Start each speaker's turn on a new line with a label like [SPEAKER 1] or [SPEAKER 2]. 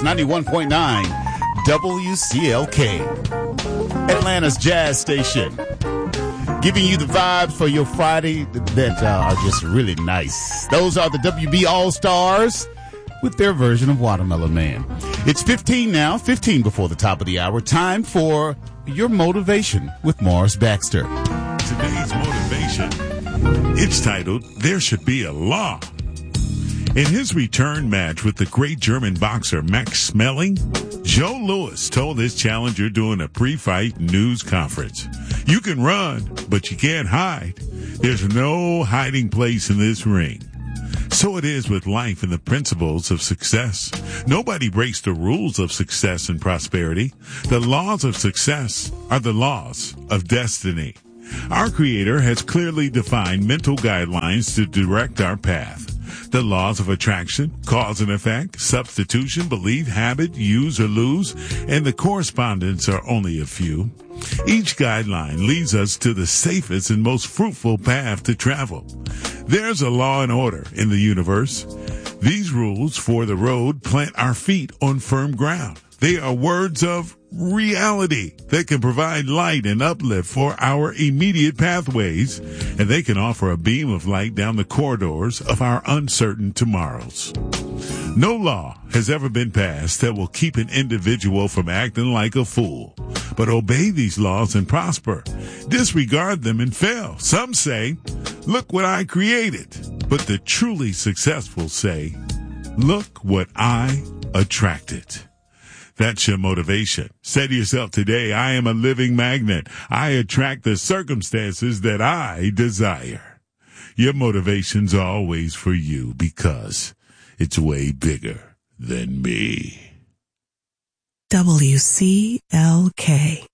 [SPEAKER 1] It's 91.9 WCLK, Atlanta's jazz station. Giving you the vibes for your Friday that are just really nice. Those are the WB All-Stars with their version of Watermelon Man. It's 15 now, 15 before the top of the hour. Time for your motivation with Morris Baxter.
[SPEAKER 2] Today's motivation, it's titled, There Should Be a Law. In his return match with the great German boxer Max Schmeling, Joe Louis told his challenger during a pre-fight news conference, "You can run, but you can't hide. There's no hiding place in this ring." So it is with life and the principles of success. Nobody breaks the rules of success and prosperity. The laws of success are the laws of destiny. Our Creator has clearly defined mental guidelines to direct our path. The laws of attraction, cause and effect, substitution, belief, habit, use or lose, and the correspondence are only a few. Each guideline leads us to the safest and most fruitful path to travel. There's a law and order in the universe. These rules for the road plant our feet on firm ground. They are words of reality that can provide light and uplift for our immediate pathways, and they can offer a beam of light down the corridors of our uncertain tomorrows. No law has ever been passed that will keep an individual from acting like a fool, but obey these laws and prosper. Disregard them and fail. Some say, "Look what I created," but the truly successful say, "Look what I attracted." That's your motivation. Say to yourself today, I am a living magnet. I attract the circumstances that I desire. Your motivation's always for you because it's way bigger than me.
[SPEAKER 3] WCLK.